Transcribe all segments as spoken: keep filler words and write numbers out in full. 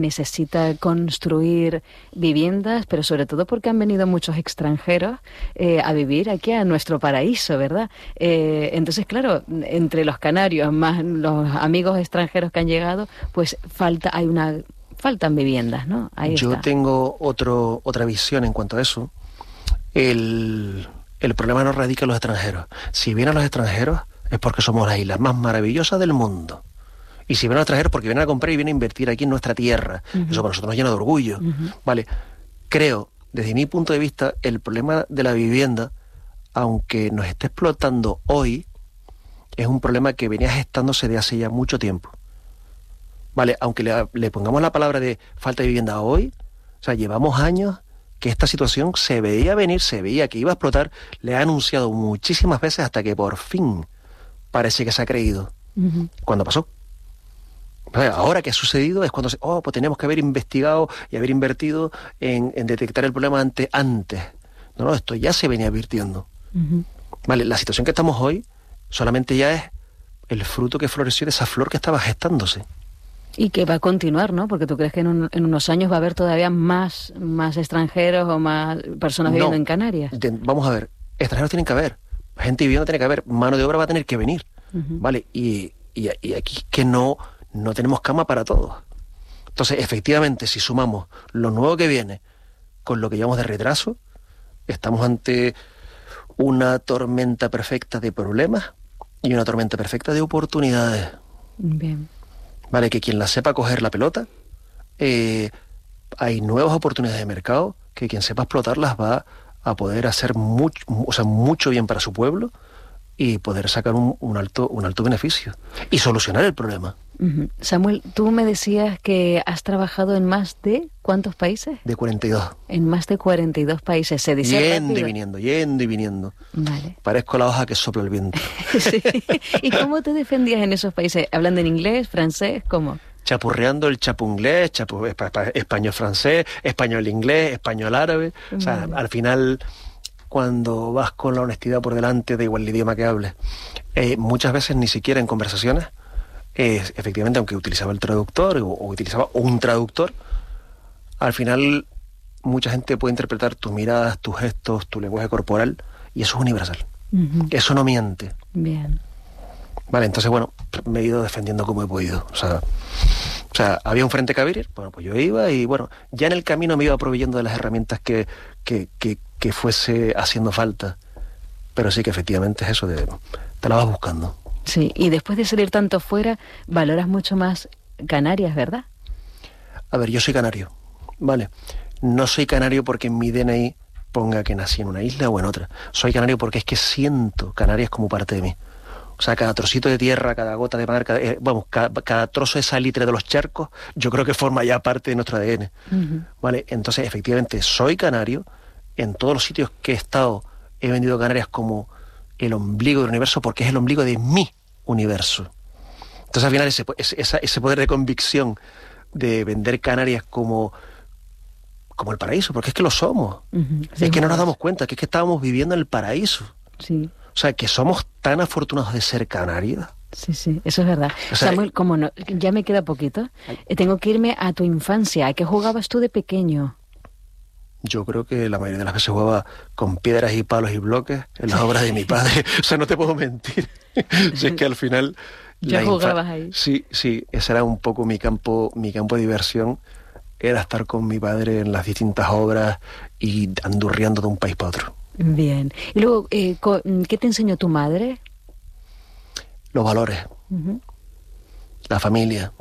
necesita construir viviendas, pero sobre todo porque han venido muchos extranjeros eh, a vivir aquí a nuestro paraíso, ¿verdad? Eh, entonces, claro, entre los canarios más los amigos extranjeros que han llegado, pues falta, hay una, faltan viviendas, ¿no? Ahí Yo está. tengo otro, otra visión en cuanto a eso. El, el problema no radica en los extranjeros. Si vienen los extranjeros es porque somos la isla más maravillosa del mundo. Y si vienen los extranjeros porque vienen a comprar y vienen a invertir aquí en nuestra tierra. Uh-huh. Eso para nosotros nos llena de orgullo. Uh-huh. Vale, creo, desde mi punto de vista, el problema de la vivienda, aunque nos esté explotando hoy, es un problema que venía gestándose de hace ya mucho tiempo. Vale, aunque le, le pongamos la palabra de falta de vivienda hoy, o sea, llevamos años que esta situación se veía venir, se veía que iba a explotar, le ha anunciado muchísimas veces hasta que por fin parece que se ha creído. Uh-huh. ¿Cuándo pasó? Ahora que ha sucedido es cuando se, oh, pues tenemos que haber investigado y haber invertido en, en detectar el problema antes, antes. No, no, esto ya se venía advirtiendo. Uh-huh. Vale, la situación que estamos hoy solamente ya es el fruto que floreció de esa flor que estaba gestándose. Y que va a continuar, ¿no? Porque tú crees que en, un, en unos años va a haber todavía más, más extranjeros o más personas viviendo no, en Canarias. De, vamos a ver, extranjeros tienen que haber, gente viviendo tiene que haber, mano de obra va a tener que venir, uh-huh. ¿Vale? Y, y, y aquí que no... no tenemos cama para todos. Entonces, efectivamente, si sumamos lo nuevo que viene con lo que llevamos de retraso, estamos ante una tormenta perfecta de problemas y una tormenta perfecta de oportunidades. Bien. Vale, que quien la sepa coger la pelota, eh, hay nuevas oportunidades de mercado, que quien sepa explotarlas va a poder hacer mucho, o sea, mucho bien para su pueblo y poder sacar un, un alto un alto beneficio y solucionar el problema. Uh-huh. Samuel, tú me decías que has trabajado en más de ¿cuántos países? De cuarenta y dos. En más de cuarenta y dos países. Se dice yendo rápido. y viniendo, yendo y viniendo. Vale. Parezco la hoja que sopla el viento. Sí. ¿Y cómo te defendías en esos países? ¿Hablando en inglés, francés? ¿Cómo? Chapurreando el chapunglés, chapu, español francés, español inglés, español árabe. Vale. O sea, al final, cuando vas con la honestidad por delante, da igual el idioma que hables. Eh, muchas veces ni siquiera en conversaciones, eh, efectivamente, aunque utilizaba el traductor o, o utilizaba un traductor, al final mucha gente puede interpretar tus miradas, tus gestos, tu lenguaje corporal, y eso es universal. Uh-huh. Eso no miente. Bien. Vale, entonces, bueno, me he ido defendiendo como he podido. O sea, o sea, había un frente que abrir, bueno, pues yo iba y, bueno, ya en el camino me iba proveyendo de las herramientas que, que, que, que fuese haciendo falta. Pero sí que efectivamente es eso, de, te la vas buscando. Sí, y después de salir tanto fuera, valoras mucho más Canarias, ¿verdad? A ver, yo soy canario, ¿vale? No soy canario porque en mi D N I ponga que nací en una isla o en otra. Soy canario porque es que siento Canarias como parte de mí. O sea, cada trocito de tierra, cada gota de mar, cada, eh, vamos, cada, cada trozo de salitre de los charcos, yo creo que forma ya parte de nuestro A D N. Uh-huh. ¿Vale? Entonces, efectivamente, soy canario. En todos los sitios que he estado, he vendido Canarias como el ombligo del universo porque es el ombligo de mi universo. Entonces, al final, ese, ese, ese poder de convicción de vender Canarias como, como el paraíso, porque es que lo somos. Uh-huh. Sí, es que no nos damos cuenta, que es que estábamos viviendo en el paraíso. Sí. O sea, que somos tan afortunados de ser canarios. Sí, sí, eso es verdad. O sea, Samuel, como no, ya me queda poquito, eh, tengo que irme a tu infancia. ¿A qué jugabas tú de pequeño? Yo creo que la mayoría de las veces jugaba con piedras y palos y bloques en las obras de mi padre. O sea, no te puedo mentir. Si es que al final... ¿Ya jugabas infa- ahí? Sí, sí, ese era un poco mi campo, mi campo de diversión. Era estar con mi padre en las distintas obras y andurriando de un país para otro. Bien. Y luego, eh, ¿qué te enseñó tu madre? Los valores. Uh-huh. La familia.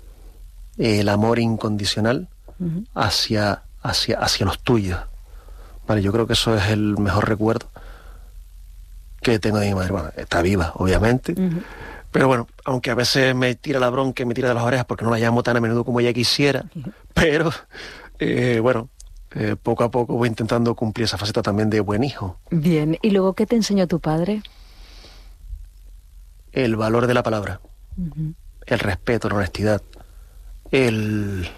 El amor incondicional uh-huh. hacia... Hacia, hacia los tuyos. Vale, yo creo que eso es el mejor recuerdo que tengo de mi madre. Bueno, está viva, obviamente, uh-huh. pero bueno, aunque a veces me tira la bronca y me tira de las orejas porque no la llamo tan a menudo como ella quisiera, uh-huh. pero eh, bueno, eh, poco a poco voy intentando cumplir esa faceta también de buen hijo. Bien, ¿y luego qué te enseñó tu padre? El valor de la palabra, uh-huh. el respeto, la honestidad, el...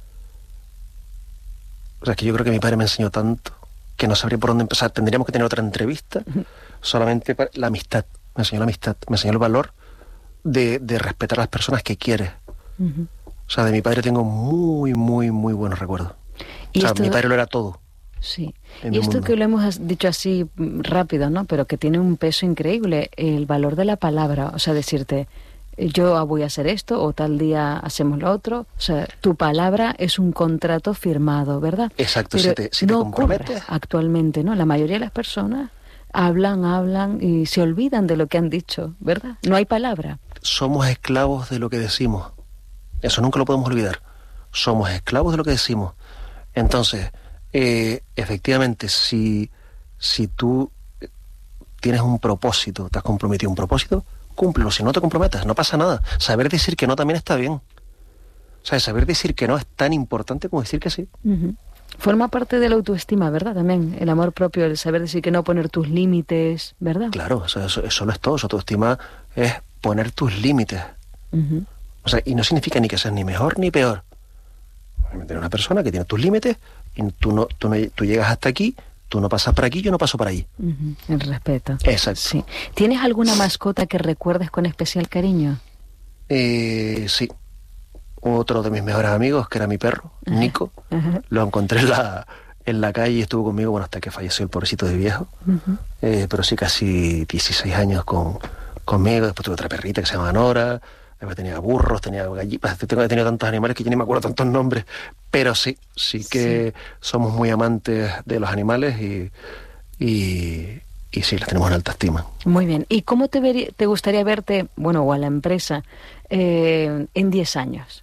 O sea, que yo creo que mi padre me enseñó tanto que no sabría por dónde empezar. Tendríamos que tener otra entrevista uh-huh. solamente para la amistad. Me enseñó la amistad, me enseñó el valor de, de respetar a las personas que quieres. Uh-huh. O sea, de mi padre tengo muy, muy, muy buenos recuerdos. ¿Y o sea, esto... mi padre lo era todo. Sí. En Y el esto mundo. que lo hemos dicho así mm, rápido, ¿no? Pero que tiene un peso increíble, el valor de la palabra. O sea, decirte, eh, yo voy a hacer esto o tal día hacemos lo otro. O sea, tu palabra es un contrato firmado, ¿verdad? Exacto, Pero si te, si te no comprometes. ocurre actualmente, ¿no? La mayoría de las personas hablan, hablan y se olvidan de lo que han dicho, ¿verdad? No hay palabra. Somos esclavos de lo que decimos. Eso nunca lo podemos olvidar. Somos esclavos de lo que decimos. Entonces, eh, efectivamente, si, si tú tienes un propósito, te has comprometido a un propósito, cúmplelo. Si no te comprometas, no pasa nada. Saber decir que no también está bien. O sea, saber decir que no es tan importante como decir que sí. Uh-huh. Forma parte de la autoestima, ¿verdad? También el amor propio, el saber decir que no, poner tus límites, ¿verdad? Claro, o sea, eso, eso no es todo. Su autoestima es poner tus límites. Uh-huh. O sea, y no significa ni que seas ni mejor ni peor. Eres una persona que tiene tus límites y tú, no, tú, no, tú llegas hasta aquí, tú no pasas por aquí, yo no paso por allí. Uh-huh. El respeto. Exacto. Sí. ¿Tienes alguna mascota que recuerdes con especial cariño? Eh, sí. Otro de mis mejores amigos, que era mi perro, Ajá. Nico, Ajá. lo encontré en la, en la calle y estuvo conmigo, bueno, hasta que falleció el pobrecito de viejo. Uh-huh. Eh, pero sí, casi dieciséis años con, conmigo. Después tuve otra perrita que se llama Nora. Después tenía burros, tenía gallinas. Tengo he tenido tantos animales que yo ni me acuerdo tantos nombres. Pero sí, sí que sí. Somos muy amantes de los animales y, y, y sí, los tenemos en alta estima. Muy bien. ¿Y cómo te, ver, te gustaría verte, bueno, o a la empresa, eh, en diez años?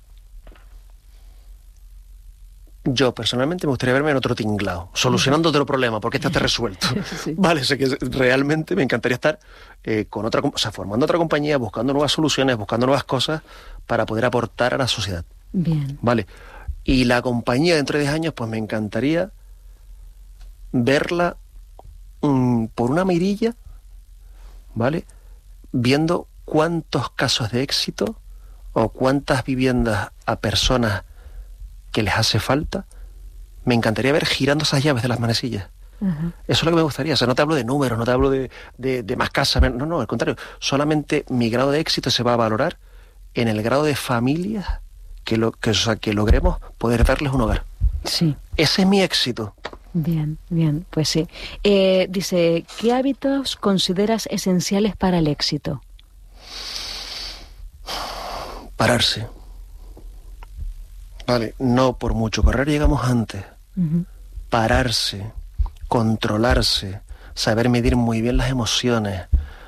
Yo personalmente me gustaría verme en otro tinglado, solucionando otro problema, porque este está resuelto. Sí. Vale, sé que realmente me encantaría estar eh, con otra, o sea, formando otra compañía, buscando nuevas soluciones, buscando nuevas cosas para poder aportar a la sociedad. Bien. Vale. Y la compañía dentro de diez años, pues me encantaría verla mmm, por una mirilla, ¿vale? Viendo cuántos casos de éxito o cuántas viviendas a personas que les hace falta, me encantaría ver girando esas llaves de las manecillas. Uh-huh. Eso es lo que me gustaría. O sea, no te hablo de números, no te hablo de, de, de más casas, no, no, al contrario. Solamente mi grado de éxito se va a valorar en el grado de familias que, lo, que, o sea, que logremos poder darles un hogar. Sí. Ese es mi éxito. Bien, bien, pues sí. Eh, dice, ¿qué hábitos consideras esenciales para el éxito? Pararse. Vale, no por mucho correr llegamos antes. Uh-huh. Pararse, controlarse, saber medir muy bien las emociones,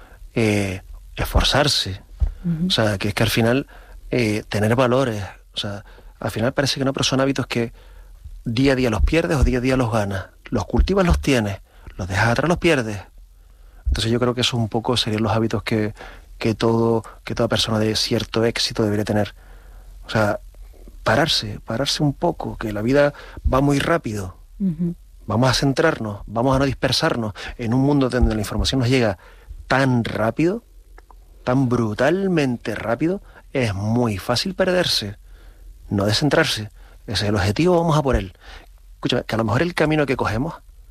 eh, esforzarse. Uh-huh. O sea, que es que al final eh, tener valores. O sea, al final parece que no, pero son hábitos que día a día los pierdes o día a día los ganas. Los cultivas, los tienes, los dejas atrás, los pierdes. Entonces yo creo que eso un poco serían los hábitos que, que, todo, que toda persona de cierto éxito debería tener. O sea, pararse, pararse un poco, que la vida va muy rápido. Uh-huh. Vamos a centrarnos, vamos a no dispersarnos en un mundo donde la información nos llega tan rápido, tan brutalmente rápido, es muy fácil perderse, no descentrarse. Ese es el objetivo, vamos a por él. Escúchame, que a lo mejor el camino que cogemos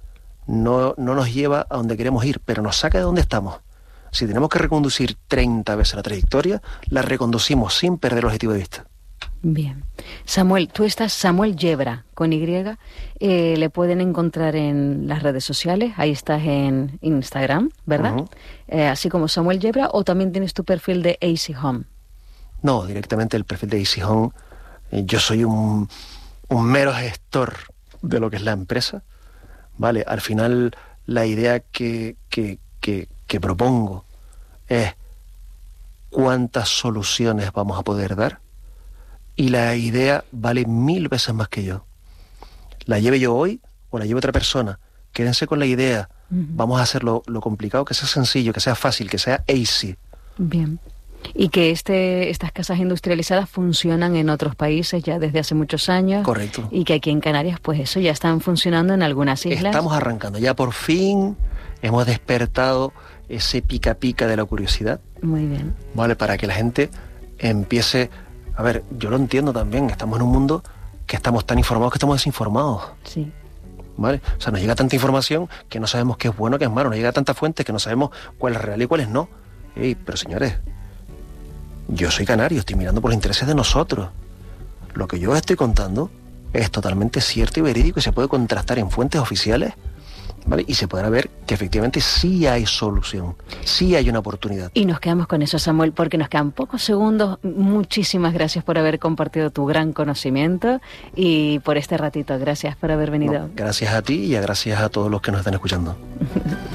no, no nos lleva a donde queremos ir, pero nos saca de donde estamos. Si tenemos que reconducir treinta veces la trayectoria, la reconducimos sin perder el objetivo de vista. Bien. Samuel, tú estás Samuel Yebra, con Y, eh, le pueden encontrar en las redes sociales, ahí estás en Instagram, ¿verdad? Uh-huh. Eh, así como Samuel Yebra, o también tienes tu perfil de Easy Home. No, directamente el perfil de Easy Home. Eh, yo soy un, un mero gestor de lo que es la empresa, ¿vale? Al final, la idea que, que, que, que propongo es cuántas soluciones vamos a poder dar. Y la idea vale mil veces más que yo. La lleve yo hoy o la lleve otra persona. Quédense con la idea. Uh-huh. Vamos a hacerlo lo complicado, que sea sencillo, que sea fácil, que sea easy. Bien. Y que este, estas casas industrializadas funcionan en otros países ya desde hace muchos años. Correcto. Y que aquí en Canarias, pues eso, ya están funcionando en algunas islas. Estamos arrancando. Ya por fin hemos despertado ese pica pica de la curiosidad. Muy bien. Vale, para que la gente empiece... A ver, yo lo entiendo también, estamos en un mundo que estamos tan informados que estamos desinformados. Sí. ¿Vale? O sea, nos llega tanta información que no sabemos qué es bueno, qué es malo, nos llega tantas fuentes que no sabemos cuál es real y cuál es no. Ey, pero señores, yo soy canario, estoy mirando por los intereses de nosotros. lo que yo os estoy contando es totalmente cierto y verídico y se puede contrastar en fuentes oficiales, ¿vale? Y se podrá ver que efectivamente sí hay solución, sí hay una oportunidad. Y nos quedamos con eso, Samuel, porque nos quedan pocos segundos. Muchísimas gracias por haber compartido tu gran conocimiento y por este ratito. Gracias por haber venido. No, gracias a ti y gracias a todos los que nos están escuchando.